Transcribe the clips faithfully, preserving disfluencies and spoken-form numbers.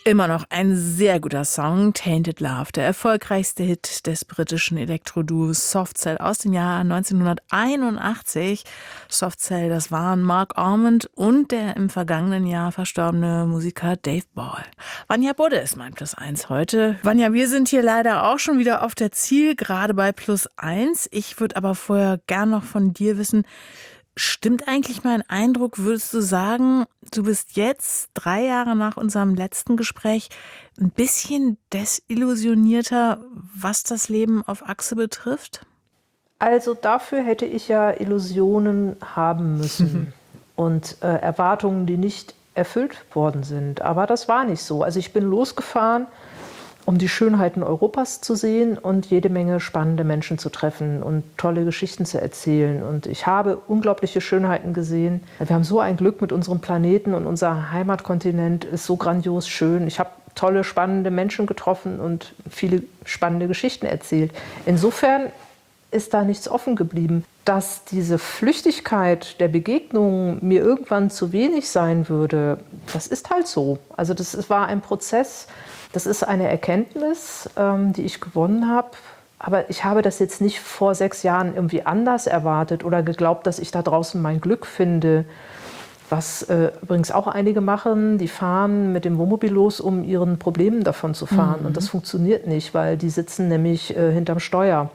Immer noch ein sehr guter Song, Tainted Love, der erfolgreichste Hit des britischen Elektroduos Soft Cell aus dem Jahr neunzehnhunderteinundachtzig. Soft Cell, das waren Mark Ormond und der im vergangenen Jahr verstorbene Musiker Dave Ball. Vanja Budde ist mein Plus eins heute. Vanja, wir sind hier leider auch schon wieder auf der Zielgerade bei Plus eins. Ich würde aber vorher gern noch von dir wissen, stimmt eigentlich mein Eindruck, würdest du sagen, du bist jetzt, drei Jahre nach unserem letzten Gespräch, ein bisschen desillusionierter, was das Leben auf Achse betrifft? Also dafür hätte ich ja Illusionen haben müssen und äh, Erwartungen, die nicht erfüllt worden sind. Aber das war nicht so. Also ich bin losgefahren, um die Schönheiten Europas zu sehen und jede Menge spannende Menschen zu treffen und tolle Geschichten zu erzählen. Und ich habe unglaubliche Schönheiten gesehen. Wir haben so ein Glück mit unserem Planeten und unser Heimatkontinent ist so grandios schön. Ich habe tolle, spannende Menschen getroffen und viele spannende Geschichten erzählt. Insofern ist da nichts offen geblieben. Dass diese Flüchtigkeit der Begegnungen mir irgendwann zu wenig sein würde, das ist halt so. Also das war ein Prozess. Das ist eine Erkenntnis, ähm, die ich gewonnen habe. Aber ich habe das jetzt nicht vor sechs Jahren irgendwie anders erwartet oder geglaubt, dass ich da draußen mein Glück finde. Was äh, übrigens auch einige machen, die fahren mit dem Wohnmobil los, um ihren Problemen davon zu fahren. Mhm. Und das funktioniert nicht, weil die sitzen nämlich äh, hinterm Steuer.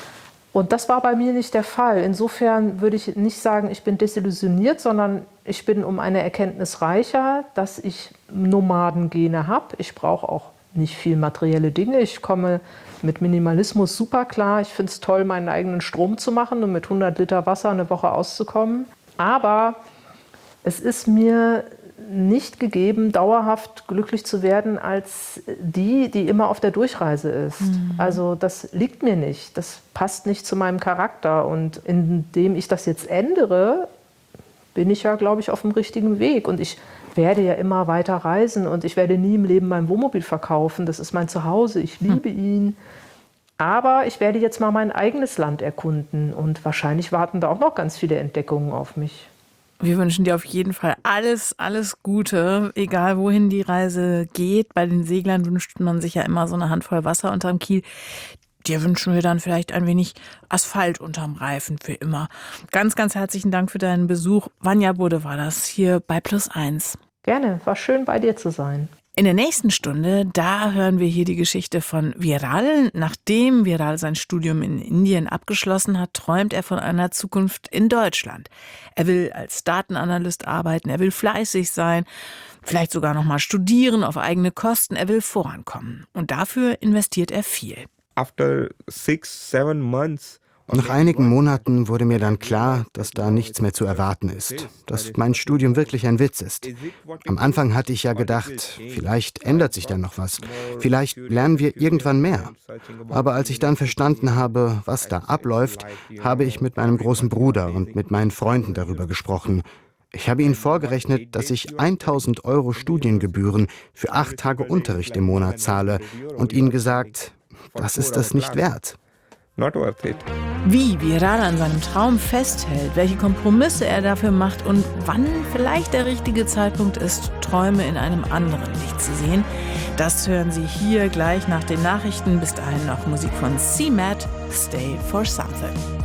Und das war bei mir nicht der Fall. Insofern würde ich nicht sagen, ich bin desillusioniert, sondern ich bin um eine Erkenntnis reicher, dass ich Nomadengene habe. Ich brauche auch nicht viel materielle Dinge. Ich komme mit Minimalismus super klar. Ich finde es toll, meinen eigenen Strom zu machen und mit hundert Liter Wasser eine Woche auszukommen. Aber es ist mir nicht gegeben, dauerhaft glücklich zu werden als die, die immer auf der Durchreise ist. Mhm. Also das liegt mir nicht, das passt nicht zu meinem Charakter. Und indem ich das jetzt ändere, bin ich ja, glaube ich, auf dem richtigen Weg. Und ich werde ja immer weiter reisen und ich werde nie im Leben mein Wohnmobil verkaufen. Das ist mein Zuhause, ich liebe mhm. ihn. Aber ich werde jetzt mal mein eigenes Land erkunden und wahrscheinlich warten da auch noch ganz viele Entdeckungen auf mich. Wir wünschen dir auf jeden Fall alles, alles Gute, egal wohin die Reise geht. Bei den Seglern wünscht man sich ja immer so eine Handvoll Wasser unterm Kiel. Dir wünschen wir dann vielleicht ein wenig Asphalt unterm Reifen für immer. Ganz, ganz herzlichen Dank für deinen Besuch. Vanja Budde war das hier bei Plus eins. Gerne, war schön bei dir zu sein. In der nächsten Stunde, da hören wir hier die Geschichte von Viral. Nachdem Viral sein Studium in Indien abgeschlossen hat, träumt er von einer Zukunft in Deutschland. Er will als Datenanalyst arbeiten, er will fleißig sein, vielleicht sogar noch mal studieren auf eigene Kosten. Er will vorankommen und dafür investiert er viel. After six, seven months Nach einigen Monaten wurde mir dann klar, dass da nichts mehr zu erwarten ist, dass mein Studium wirklich ein Witz ist. Am Anfang hatte ich ja gedacht, vielleicht ändert sich dann noch was, vielleicht lernen wir irgendwann mehr. Aber als ich dann verstanden habe, was da abläuft, habe ich mit meinem großen Bruder und mit meinen Freunden darüber gesprochen. Ich habe ihnen vorgerechnet, dass ich tausend Euro Studiengebühren für acht Tage Unterricht im Monat zahle und ihnen gesagt, das ist das nicht wert. Not worth it. Wie Viral an seinem Traum festhält, welche Kompromisse er dafür macht und wann vielleicht der richtige Zeitpunkt ist, Träume in einem anderen Licht zu sehen, das hören Sie hier gleich nach den Nachrichten. Bis dahin noch Musik von C-Matt, Stay for Something.